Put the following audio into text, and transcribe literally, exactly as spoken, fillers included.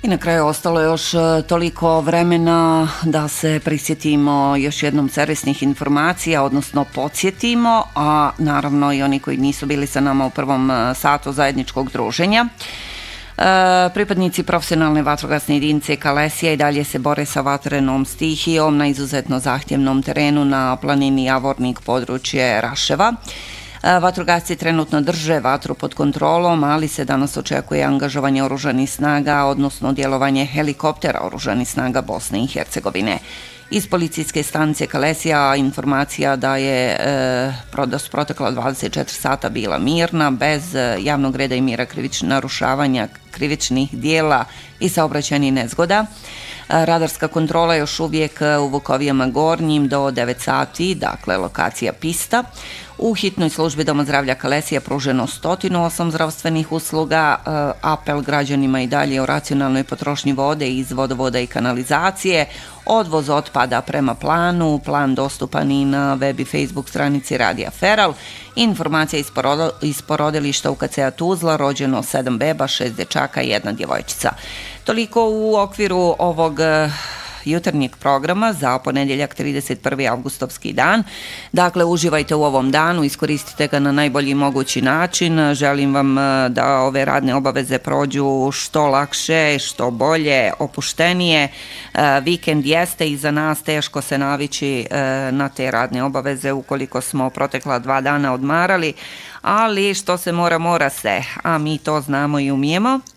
I na kraju ostalo je još toliko vremena da se prisjetimo još jednom servisnih informacija, odnosno podsjetimo, a naravno i oni koji nisu bili sa nama u prvom satu zajedničkog druženja. E, pripadnici profesionalne vatrogasne jedinice Kalesija i dalje se bore sa vatrenom stihijom na izuzetno zahtjevnom terenu na planini Javornik, područje Raševa. Vatrogasci trenutno drže vatru pod kontrolom, ali se danas očekuje angažovanje oružanih snaga, odnosno djelovanje helikoptera oružanih snaga Bosne i Hercegovine. Iz policijske stanice Kalesija informacija da je e, protekla dvadeset četiri sata bila mirna, bez javnog reda i mira krivičnih narušavanja krivičnih dijela i saobraćajnih nezgoda. Radarska kontrola još uvijek u Vukovijama Gornjim do devet sati, dakle lokacija pista. U hitnoj službi Doma zdravlja Kalesija pruženo sto osam zdravstvenih usluga, apel građanima i dalje o racionalnoj potrošnji vode iz vodovoda i kanalizacije, odvoz otpada prema planu, plan dostupan i na web i Facebook stranici Radija Feral, informacija iz, porod, iz porodilišta u K C A Tuzla, rođeno sedam beba, šest dječaka i jedna djevojčica. Toliko u okviru ovog jutarnjeg programa za ponedjeljak trideset prvi avgustovski dan. Dakle, uživajte u ovom danu, iskoristite ga na najbolji mogući način. Želim vam da ove radne obaveze prođu što lakše, što bolje, opuštenije. Vikend jeste iza nas, teško se navići na te radne obaveze ukoliko smo protekla dva dana odmarali, ali što se mora, mora se, a mi to znamo i umijemo.